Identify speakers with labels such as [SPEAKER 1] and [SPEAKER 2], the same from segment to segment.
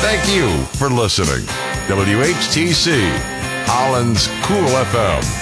[SPEAKER 1] Thank you for listening. WHTC, Holland's Cool FM.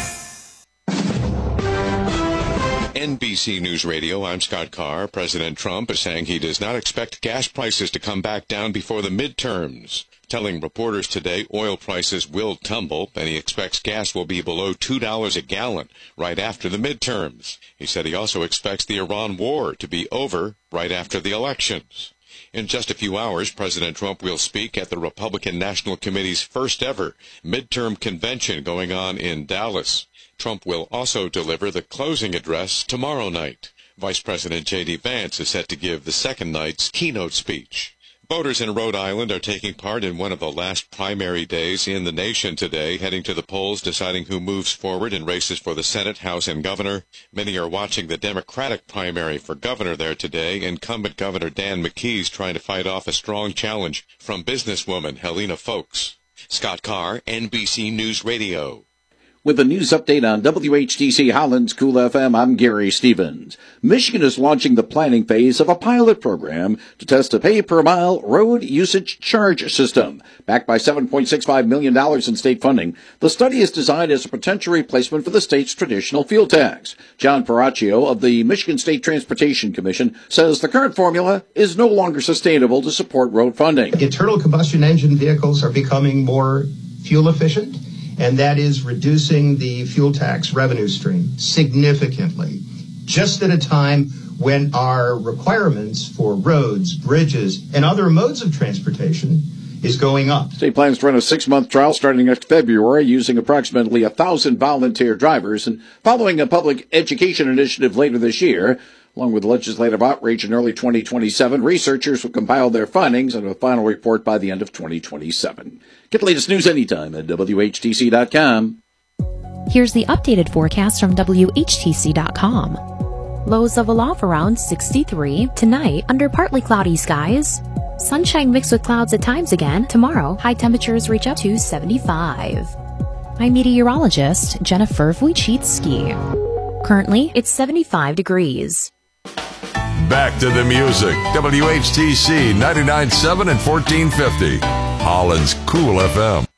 [SPEAKER 2] NBC News Radio, I'm Scott Carr. President Trump is saying he does not expect gas prices to come back down before the midterms. Telling reporters today oil prices will tumble, and he expects gas will be below $2 a gallon right after the midterms. He said he also expects the Iran war to be over right after the elections. In just a few hours, President Trump will speak at the Republican National Committee's first ever midterm convention going on in Dallas. Trump will also deliver the closing address tomorrow night. Vice President J.D. Vance is set to give the second night's keynote speech. Voters in Rhode Island are taking part in one of the last primary days in the nation today, heading to the polls deciding who moves forward in races for the Senate, House, and Governor. Many are watching the Democratic primary for governor there today. Incumbent Governor Dan McKee's trying to fight off a strong challenge from businesswoman Helena Foulkes. Scott Carr, NBC News Radio.
[SPEAKER 3] With a news update on WHTC Holland's Cool FM, I'm Gary Stevens. Michigan is launching the planning phase of a pilot program to test a pay-per-mile road usage charge system. Backed by $7.65 million in state funding, the study is designed as a potential replacement for the state's traditional fuel tax. John Paracchio of the Michigan State Transportation Commission says the current formula is no longer sustainable to support road funding.
[SPEAKER 4] Internal combustion engine vehicles are becoming more fuel efficient, and that is reducing the fuel tax revenue stream significantly, just at a time when our requirements for roads, bridges, and other modes of transportation is going up.
[SPEAKER 3] State plans to run a 6-month trial starting next February using approximately 1,000 volunteer drivers and following a public education initiative later this year. Along with legislative outreach in early 2027, researchers will compile their findings and a final report by the end of 2027. Get the latest news anytime at WHTC.com.
[SPEAKER 5] Here's the updated forecast from WHTC.com. Lows of a low around 63 tonight under partly cloudy skies. Sunshine mixed with clouds at times again. Tomorrow, high temperatures reach up to 75. I'm meteorologist Jennifer Wojcicki. Currently, it's 75 degrees.
[SPEAKER 1] Back to the music. WHTC 99.7 and 1450. Holland's Cool FM.